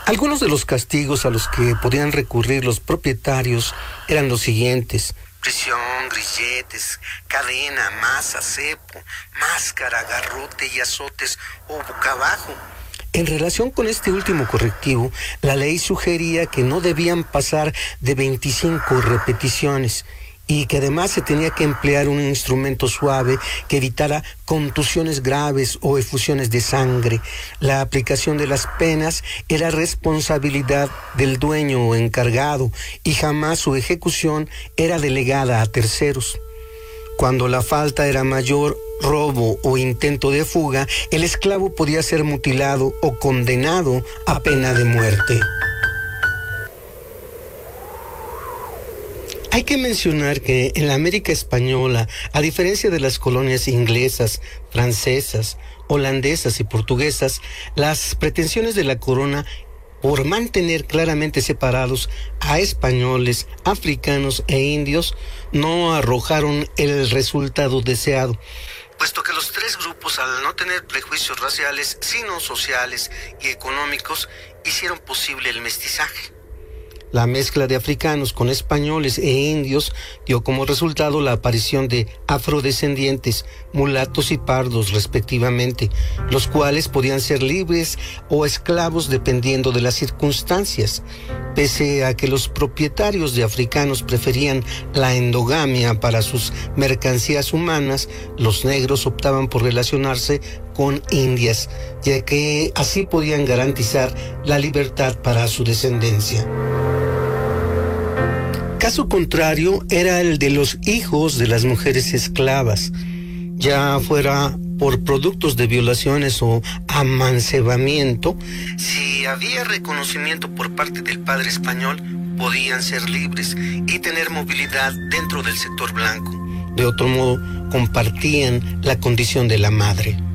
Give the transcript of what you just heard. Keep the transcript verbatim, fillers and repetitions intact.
Algunos de los castigos a los que podían recurrir los propietarios eran los siguientes: prisión, grilletes, cadena, masa, cepo, máscara, garrote y azotes o boca abajo. En relación con este último correctivo, la ley sugería que no debían pasar de veinticinco repeticiones y que además se tenía que emplear un instrumento suave que evitara contusiones graves o efusiones de sangre. La aplicación de las penas era responsabilidad del dueño o encargado y jamás su ejecución era delegada a terceros. Cuando la falta era mayor, robo o intento de fuga, el esclavo podía ser mutilado o condenado a pena de muerte. Hay que mencionar que en la América española, a diferencia de las colonias inglesas, francesas, holandesas y portuguesas, las pretensiones de la corona por mantener claramente separados a españoles, africanos e indios no arrojaron el resultado deseado, puesto que los tres grupos, al no tener prejuicios raciales, sino sociales y económicos, hicieron posible el mestizaje. La mezcla de africanos con españoles e indios dio como resultado la aparición de afrodescendientes, mulatos y pardos respectivamente, los cuales podían ser libres o esclavos dependiendo de las circunstancias. Pese a que los propietarios de africanos preferían la endogamia para sus mercancías humanas, los negros optaban por relacionarse con indias, ya que así podían garantizar la libertad para su descendencia. Caso contrario era el de los hijos de las mujeres esclavas, ya fuera por productos de violaciones o amancebamiento. Si había reconocimiento por parte del padre español, podían ser libres y tener movilidad dentro del sector blanco. De otro modo, compartían la condición de la madre.